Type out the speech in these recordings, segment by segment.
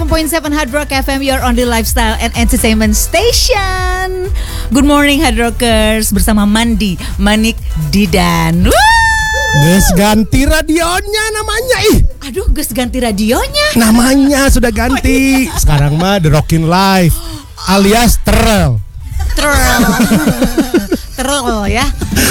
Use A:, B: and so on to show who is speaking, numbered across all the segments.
A: 97.7 Hard Rock FM, your only lifestyle and entertainment station. Good morning Hard Rockers, bersama Mandi, Manik, Didan.
B: Gus ganti radionya namanya.
A: Aduh, Gus ganti radionya.
B: Namanya sudah ganti. Sekarang mah The Rockin' Life alias Terrell
A: ya.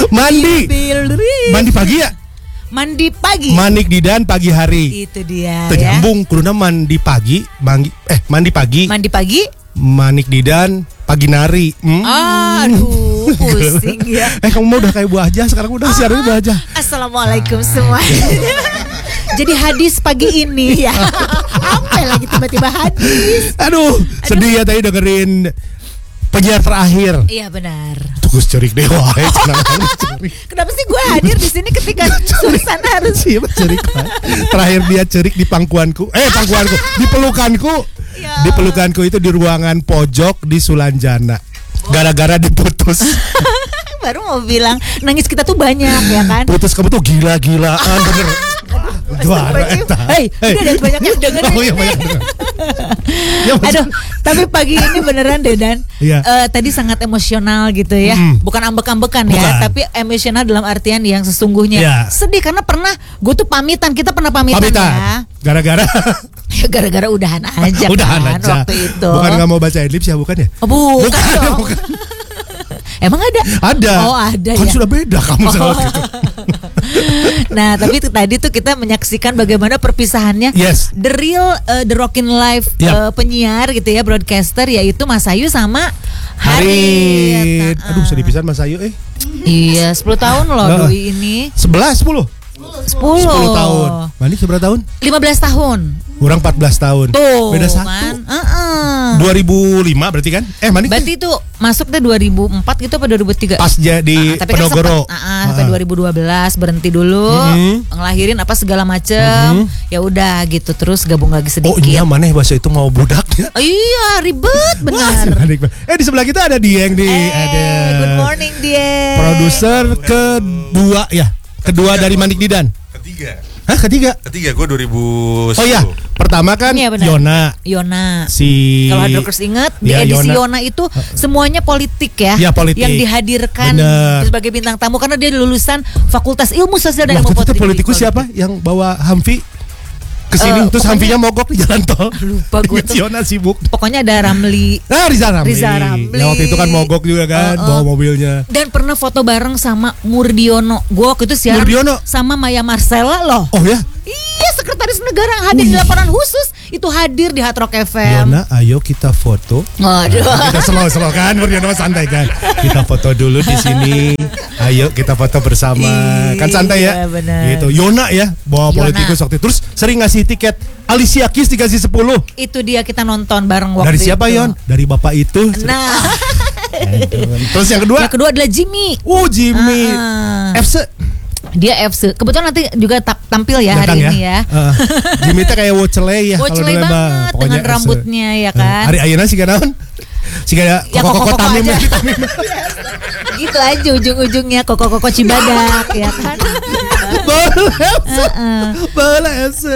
B: Mandi pagi ya?
A: Mandi pagi.
B: Manik Didan pagi hari.
A: Itu dia.
B: Terjambung kuruna mandi pagi, mandi pagi.
A: Mandi pagi.
B: Manik Didan pagi nari.
A: Aduh, pusing ya.
B: Kamu mau udah kayak Bu Aja, sekarang udah siarannya Bu Aja.
A: Assalamualaikum semuanya. Jadi hadis pagi ini ya. Apa lagi tiba-tiba hadis?
B: Aduh, sedih ya tadi dengerin penyiar terakhir.
A: Iya benar.
B: Tuh cerik dewa.
A: Kenapa sih gue hadir di sini ketika Susan harus?
B: Iya cerik. Terakhir dia cerik di pangkuanku. Di pelukanku. Ya. Di pelukanku itu di ruangan pojok di Sulanjana. Gara-gara diputus.
A: Baru mau bilang nangis kita tuh banyak ya kan.
B: Putus kamu tuh gila-gilaan bener. Juara eta.
A: Hei, udah banyak yang dengerin.
B: Oh iya banyak denger.
A: Aduh, tapi pagi ini beneran Dedan.
B: Iya.
A: Tadi sangat emosional gitu ya. Bukan ambek-ambekan ya, tapi emosional dalam artian yang sesungguhnya.
B: Ya.
A: Sedih karena kita pernah pamitan ya.
B: Gara-gara
A: Ya gara-gara udahan aja waktu itu.
B: Bukan gak mau baca adlibs ya, bukan ya?
A: Oh, bukan. Emang ada?
B: Ada.
A: Oh ada
B: kan
A: ya.
B: Sudah beda kamu sama gitu.
A: Nah tapi tadi tuh kita menyaksikan bagaimana perpisahannya.
B: Yes.
A: The real The Rockin' Life penyiar gitu ya, broadcaster, yaitu Mas Ayu sama Harit.
B: Aduh sedih pisan Mas Ayu
A: Iya 10 tahun loh Doi ini.
B: 10 tahun. Manik seberapa tahun?
A: 15 tahun.
B: Kurang 14 tahun.
A: Tuh,
B: beda satu.
A: Kan?
B: 2005 berarti kan? Manik
A: berarti itu masuknya 2004 gitu apa 2003?
B: Pas jadi Penogoro.
A: Sampai 2012 berhenti dulu, ngelahirin apa segala macem. Ya udah gitu, terus gabung lagi sedikit.
B: Oh iya, maneh bahasa itu mau budaknya.
A: Oh, iya, ribet benar.
B: Di sebelah kita ada Dieng ada.
A: Good morning Dieng.
B: Produser kedua dari Manik Didan. Ketiga.
C: Ketiga, gue 2010.
B: Oh iya, pertama kan Yona. Si
A: kalau Hard Rockers ingat di edisi Yona itu semuanya politik ya.
B: Ya, politik.
A: Yang dihadirkan sebagai bintang tamu karena dia lulusan Fakultas Ilmu Sosial dan Ilmu Politik.
B: Politikus siapa yang bawa Humvee kesini, terus Humvee-nya mogok di jalan tol.
A: Lupa gue tuh.
B: Yona sibuk.
A: Pokoknya ada Ramli.
B: Rizal Ramli. Ya, waktu itu kan mogok juga kan, bawa mobilnya. Dan
A: pernah foto bareng sama Murdiono. Gue waktu itu siaran sama Maya Marcella loh.
B: Oh ya?
A: Iya, sekretaris negara yang hadir di laporan khusus itu hadir di Hard Rock FM.
B: Yona, ayo kita foto.
A: Waduh.
B: Kita slow kan, Murdiono santai kan. Kita foto dulu di sini. Ayo kita foto bersama. Kan santai ya.
A: Bener.
B: Gitu. Yona ya, bawa politikus waktu itu. Terus sering ngasih tiket Alicia Keys dikasih 10.
A: Itu dia kita nonton bareng waktu itu.
B: Dari siapa Yon? Dari bapak itu.
A: Nah.
B: Terus yang kedua?
A: Yang kedua adalah Jimmy.
B: Jimmy. FC.
A: Dia FC. Kebetulan nanti juga tampil ya
B: datang
A: hari ini ya.
B: Jimmy teh kayak Wocele ya.
A: Wocele banget dengan rambutnya ya kan.
B: Hari ayeuna sih naon? Siga koko tamim
A: aja. Gitu aja ujung-ujungnya koko Cibadak ya kan.
B: Bala FC.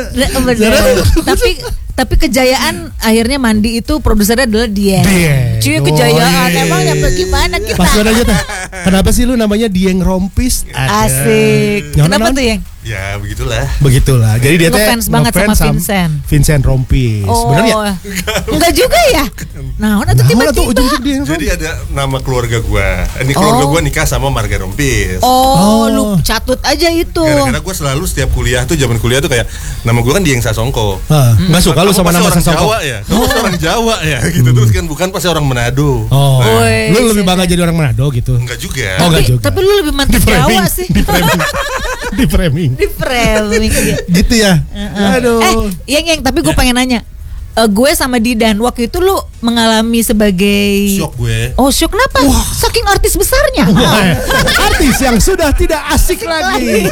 A: Tapi kejayaan akhirnya Mandi itu produsernya adalah Dieng. Cuy, kejayaan emang ya bagaimana kita?
B: Pas aja tuh. Kenapa sih lu namanya Dieng Rompis?
A: Asik. Kenapa tuh Yang?
C: Ya begitulah.
B: Jadi dia teh
A: ngefans banget sama Vincent.
B: Vincent Rompis. Bener ya?
A: Enggak juga ya? Nah, itu tiba-tiba.
C: Jadi ada nama keluarga gua. Ini keluarga gua nikah sama Marga Rompis.
A: Lu catut aja itu.
C: Karena gua selalu setiap kuliah tuh zaman kuliah tuh kayak nama gua kan Dieng Sasongko.
B: Enggak suka lu sama nama Sasongko.
C: Jawa ya. Kamu orang Jawa ya gitu. Terus kan bukan pasti orang Manado.
B: Lu lebih bangga jadi orang Manado gitu.
C: Enggak juga.
A: Tapi lu lebih mantap Jawa sih.
B: Di framing gitu ya. Aduh.
A: Yang tapi gue pengen nanya, gue sama Didan waktu itu lu mengalami sebagai
C: shock gue.
A: Oh, shock kenapa? Saking artis besarnya.
B: Artis yang sudah tidak asik lagi.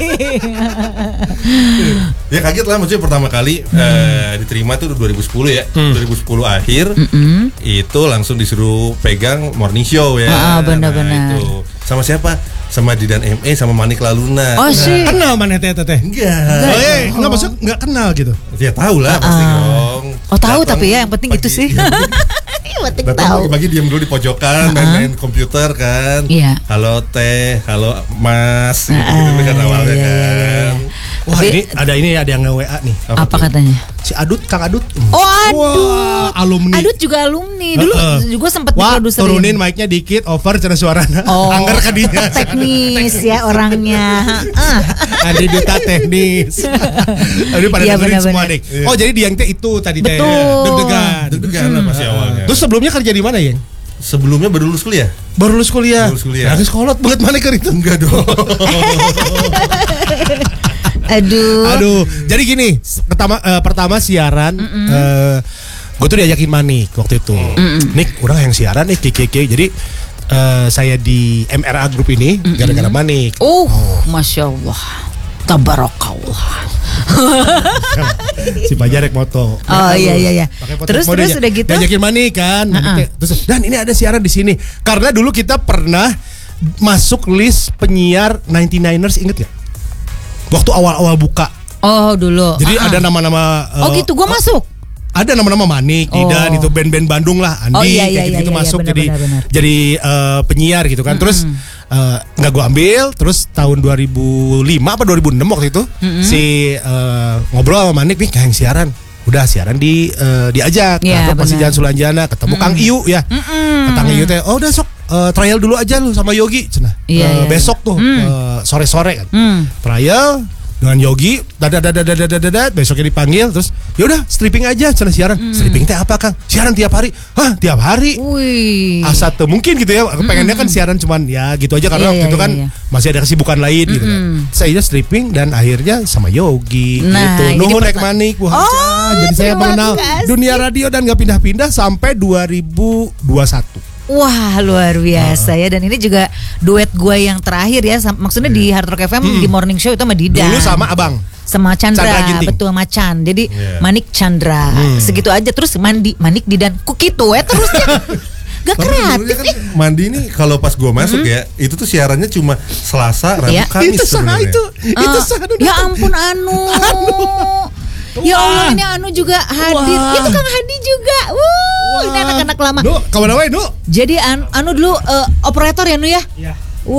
C: Ya kaget lah, maksudnya pertama kali diterima tuh 2010 ya. 2010 akhir itu langsung disuruh pegang morning show ya.
A: Benar-benar.
C: Itu sama siapa? Sama Didan ME sama Manik Laluna.
A: Oh sih.
B: Kenal mana teh?
C: Enggak.
B: Enggak maksud enggak kenal gitu.
C: Ya tahu lah pasti dong.
A: Oh tahu
C: Datang
A: tapi ya yang penting itu
C: pagi,
A: sih.
C: ya,
A: Yang penting
C: datang
A: tahu.
C: pagi-pagi diam dulu di pojokan, main-main komputer kan.
A: Iya.
C: Halo Teh, halo Mas, gitu kan awalnya
A: iya,
C: kan.
B: Wah,
A: Tapi-
B: ada yang nge-WA nih.
A: Apa
C: tuh?
A: katanya?
B: Si Adut, Kang Adut.
A: Oh Adut.
B: Wah, alumni.
A: Adut juga alumni. Dulu juga sempat
B: Wah,
A: diproduserin.
B: turunin mic-nya dikit, over cara suaranya.
A: Oh,
B: Angger kadinya.
A: teknis ya orangnya.
B: Andi Duta teknis. Tadi pada
A: Iya,
B: dengerin
A: benar-benar.
B: semua deh. Oh, jadi Diang teh itu tadi teh.
A: Betul.
B: Deg-degan.
C: Deg-degan lah pasti awalnya.
B: Terus sebelumnya kerja di mana, Yang?
C: Sebelumnya baru lulus kuliah.
B: Baru lulus kuliah.
C: Lulus kuliah.
B: Nah, sekolot banget mana keur itu?
C: Enggak dong.
A: Aduh.
B: Jadi gini, pertama siaran gue tuh diajakin Manik waktu itu. Nik, orang yang siaran nih kiki. Jadi saya di MRA Group ini gara-gara Manik.
A: Masya Allah. Tabarakallah.
B: Si Pajarek moto.
A: Oh iya.
B: Pakai foto
A: Terus
B: modenya.
A: udah gitu.
B: Diajakin Manik kan. Terus dan ini ada siaran di sini. Karena dulu kita pernah masuk list penyiar 99ers, inget gak? Waktu awal-awal buka.
A: Oh dulu.
B: Jadi ada nama-nama
A: Oh gitu, gue masuk.
B: ada nama-nama Manik, Didan, itu band-band Bandung lah, Andi,
A: Oh, iya,
B: kayak gitu
A: iya,
B: masuk
A: benar.
B: jadi penyiar gitu kan. Terus nggak gue ambil. Terus tahun 2005 apa 2006 waktu itu si ngobrol sama Manik nih kayak siaran. Udah siaran diajak
A: Iya,
B: masih
A: benar.
B: Jalan Sulanjana ketemu Kang Iyu ya. Kang Iyu teh, oh udah sok trial dulu aja lu sama Yogi cenah.
A: Iya, iya.
B: Besok tuh sore-sore kan. Trial dengan Yogi, besoknya dipanggil, terus yaudah stripping aja, cenah siaran. Stripping teh apa Kang? Siaran tiap hari. Hah, tiap hari?
A: Wih.
B: Asa tuh mungkin gitu ya. Aku pengennya kan siaran cuman ya gitu aja karena
A: Iya,
B: waktu itu
A: iya,
B: kan
A: iya.
B: masih ada kesibukan lain gitu kan. Saya stripping dan akhirnya sama Yogi
A: Nah,
B: gitu.
A: ini
B: Nuhun
A: pertama-
B: Rek Manik, wah,
A: Oh,
B: jadi saya
A: terima
B: mengenal
A: kasih.
B: dunia radio dan nggak pindah-pindah sampai 2021.
A: Wah luar biasa ya. Dan ini juga duet gue yang terakhir ya. Maksudnya di Hard Rock FM di morning show itu sama Dida.
B: Dulu sama Abang.
A: Sama Chandra,
B: Chandra Ginting.
A: betul Macan. Jadi
C: Iya.
A: Manik Chandra segitu aja. Terus Manik Didan kok gitu ya terusnya. Gak
C: Tapi dulunya
A: kreatif.
C: kan Mandi nih kalau pas gua masuk ya, itu tuh siarannya cuma Selasa, Rabu,
A: Iya.
C: Kamis
B: Itu sah
C: sebenarnya.
B: itu sah.
A: Ya ampun Anu. Ya Allah ini Anu juga hadir.
B: Wah.
A: Itu Kang Hadi juga. Ini anak-anak lama.
B: Nu, kawan awal nu.
A: Jadi Anu dulu operator ya Nu ya?
B: Iya.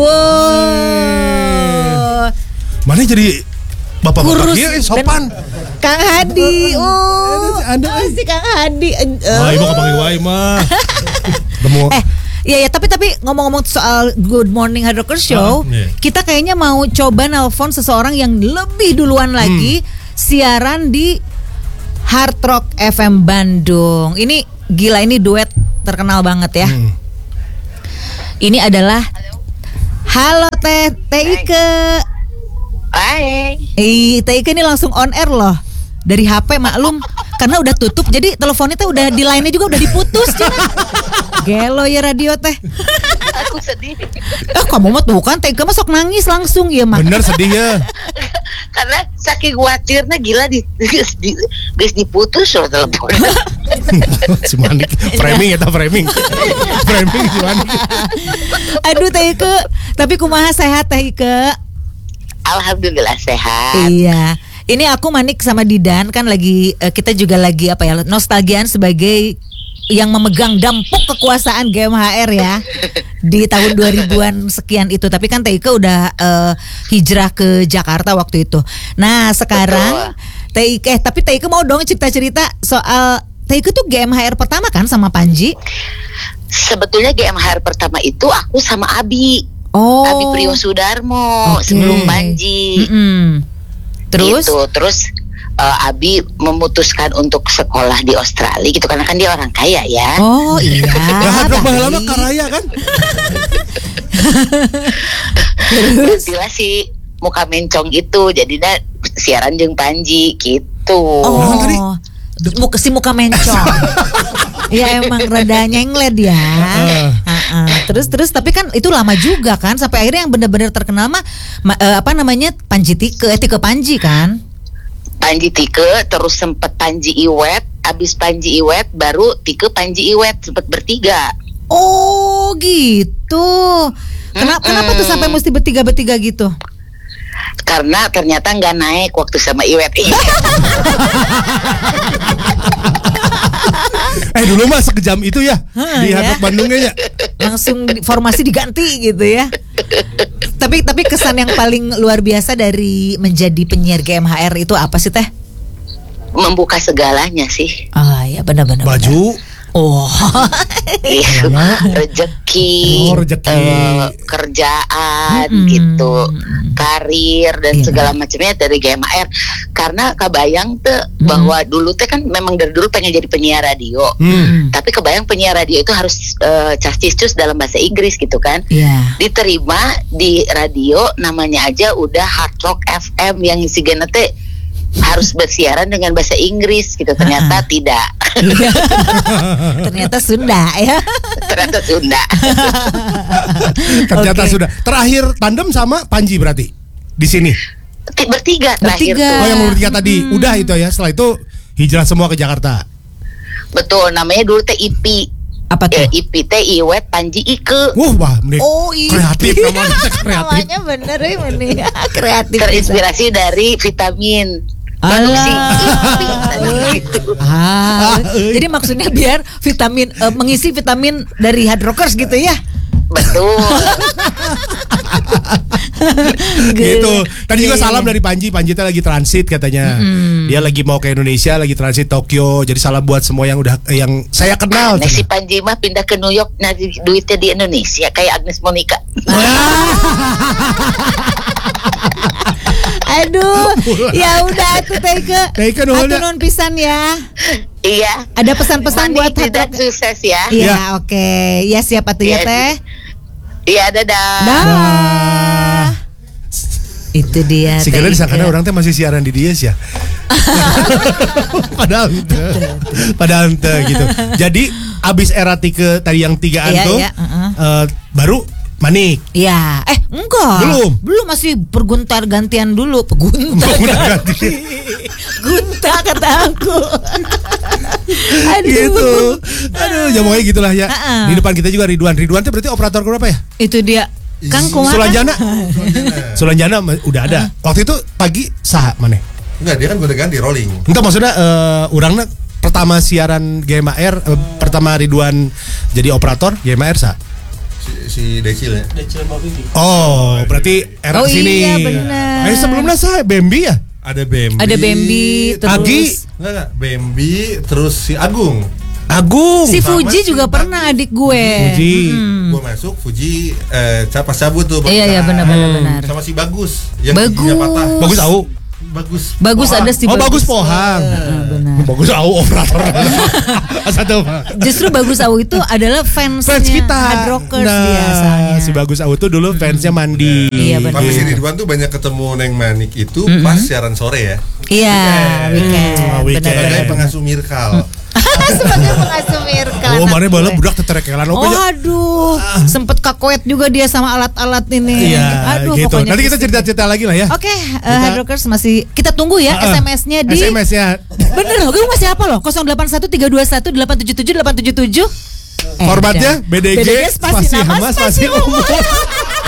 A: Wow.
B: Mana jadi bapak-bapak
A: Kurus
B: dia sopan.
A: Kang Hadi.
B: Ada
A: Si Kang Hadi.
B: Wah, ibu kapake wae mah. Temu.
A: Iya tapi ngomong-ngomong soal Good Morning Hard Rockers Show,
C: iya.
A: kita kayaknya mau coba nelpon seseorang yang lebih duluan lagi siaran di Hard Rock FM Bandung. Ini gila, ini duet terkenal banget ya. Ini adalah Halo Teh Ike.
D: Hai.
A: Teh Ike ini langsung on air loh. Dari HP maklum karena udah tutup, jadi teleponnya teh udah di line-nya juga udah diputus. Gelo ya radio teh.
D: Aku sedih
A: Kamu mah tuh kan Teh Ike mah sok nangis langsung ya mah.
B: Bener sedih ya.
D: karena saking khawatirnya gila geus diputus loh telepon.
B: Si Manik framing eta framing. Framing si Manik.
A: Aduh Teh Ike, tapi kumaha sehat Teh Ike?
D: Alhamdulillah sehat.
A: Iya. Ini aku Manik sama Didan kan lagi kita juga lagi apa ya nostalgiaan sebagai yang memegang dampuk kekuasaan GMHR ya di tahun 2000-an sekian itu. Tapi kan Teh Ike udah hijrah ke Jakarta waktu itu. Nah sekarang Teh Ike, tapi Teh Ike mau dong cerita-cerita soal Teh Ike tuh GMHR pertama kan sama Panji?
D: Sebetulnya GMHR pertama itu aku sama Abi.
A: Oh.
D: Abi Priyo Sudarmo
A: Oke.
D: sebelum Panji.
A: Terus?
D: Gitu. Terus Abi memutuskan untuk sekolah di Australia gitu karena kan dia orang kaya ya.
A: Oh iya.
B: Hard Rock
A: baik.
B: lama karaya kan?
D: Gantilah si muka mencong itu jadinya siaran jeung Panji gitu.
A: Oh,
B: Nah, tadi
A: muka mencong. Ya emang rada nyengled ya. Terus tapi kan itu lama juga kan sampai akhirnya yang benar-benar terkenal mah apa namanya Panji Tike Panji kan.
D: Panji Tike, terus sempet Panji Iwet, abis Panji Iwet baru Tike Panji Iwet sempet bertiga.
A: Oh gitu. Kenapa tuh sampai mesti bertiga gitu?
D: Karena ternyata nggak naik waktu sama Iwet.
B: Dulu mah sekejam itu ya di
A: ya.
B: Hard Rock Bandungnya ya.
A: Langsung formasi diganti gitu ya. Tapi kesan yang paling luar biasa dari menjadi penyiar GMHR itu apa sih Teh?
D: Membuka segalanya sih.
A: Ah ya benar-benar.
B: Baju.
A: Oh.
D: Rezeki,
B: Rezeki.
D: kerjaan gitu, karir dan segala macamnya dari GMHR. Karena kebayang tuh bahwa dulu teh kan memang dari dulu pengen jadi penyiar radio. Tapi kebayang penyiar radio itu harus cas-cis dalam bahasa Inggris gitu kan.
A: Iya.
D: Diterima di radio namanya aja udah Hard Rock FM yang isi teh harus bersiaran dengan bahasa Inggris gitu. Ternyata tidak.
A: Ternyata Sunda ya.
D: Ternyata Sunda.
B: Ternyata
A: Oke.
B: sudah. Terakhir tandem sama Panji berarti di sini.
D: Bertiga terakhir
A: Bertiga.
D: tuh.
B: Oh yang bertiga tadi. Udah itu ya. Setelah itu hijrah semua ke Jakarta.
D: Betul, namanya dulu teh IP.
A: Apa tuh?
D: IP teh Iwet Panji Ike.
B: Wah, ini
A: Oh iya.
B: kreatif namanya, kreatif.
A: Namanya bener ya ini. Kreatif.
D: Terinspirasi dari vitamin.
A: Alah.
D: Gitu.
A: Jadi maksudnya biar vitamin mengisi vitamin dari Hard Rockers gitu ya.
D: Betul.
B: Gitu. Tadi juga salam dari Panji. Panji teh lagi transit katanya. Dia lagi mau ke Indonesia, lagi transit Tokyo. Jadi salam buat semua yang saya kenal.
D: Nah si Panji mah pindah ke New York, nah duitnya di Indonesia kayak Agnes Monica.
A: Aduh, ya udah atuh Teike.
B: Teike nuhun ya.
A: Atuh nuhun pisan ya.
D: Iya.
A: Ada pesan-pesan buat
D: Manis
A: Hard
D: dan
A: Rock.
D: sukses ya.
A: Iya, oke. Ya siapa tuh ya
D: Iya,
A: Teh?
D: Iya, dadah.
A: Dah. Itu dia.
B: Si kira
A: Teike.
B: disangkanya orang teh masih siaran di Dies ya. Padahal ente gitu. Jadi abis era Tike tadi yang tigaan
A: Iya,
B: tuh
A: iya,
B: baru Manik.
A: Iya, enggak. Belum masih berguntar gantian dulu. Peguntar ganti. Gunta kata aku. Aduh.
B: Gitu. Aduh, ya pokoknya gitulah ya. Di depan kita juga Ridwan. Ridwan itu berarti operator berapa ya?
A: Itu dia. Kang kumaha?
B: Sulanjana. Sulanjana udah ada. Waktu itu pagi saha maneh?
C: Enggak, dia kan udah ganti rolling.
B: Entah maksudnya urangna pertama siaran GMHR pertama Ridwan jadi operator GMHR saha?
C: Si Decil ya.
B: Oh, berarti era
A: Oh
B: sini.
A: iya, benar.
B: Sebelumnya saya Bambi ya?
C: Ada Bambi.
A: Ada Bambi, terus
B: Agi.
C: Enggak, Bambi, terus si Agung.
B: Agung.
A: si
C: Sama
A: Fuji
C: si
A: juga
C: Bagus.
A: pernah adik gue.
B: Fuji.
C: Gua masuk Fuji pas cabut tuh.
A: Iya, benar.
C: Sama si Bagus yang
A: Bagus.
C: giginya patah.
B: Bagus au.
A: Bagus
C: Pohang.
A: ada si
B: Oh, bagus Pohang.
A: benar.
B: Bagus au operator. Satu.
A: Justru Bagus Au itu adalah fansnya
B: Fans kita.
A: Hard Rockers
B: Nah,
A: dia asalnya.
B: si Bagus Au tuh dulu fansnya Mandi.
A: Iya, benar.
C: Tapi si Ridwan tuh banyak ketemu Neng Manik itu pas siaran sore ya.
A: Iya, weekend.
B: weekend.
A: Benar,
C: Sebagai
A: benar.
C: pengasuh Mirkal.
A: Sebagai pengasuh Mirkal.
B: Oh, mana
A: anak
B: bala
A: gue.
B: budak teterekelan
A: Oh,
B: oke.
A: aduh, sempet kakoet juga dia sama alat-alat ini.
B: Iya,
A: Aduh,
B: gitu.
A: pokoknya
B: Nanti kita cerita-cerita lagi lah ya.
A: Oke, Hard Rockers masih kita tunggu ya SMS-nya di
B: SMS-nya.
A: Bener loh, gue masih apa loh? 081321877877.
B: Formatnya BDG
A: spasi nama spasi umur.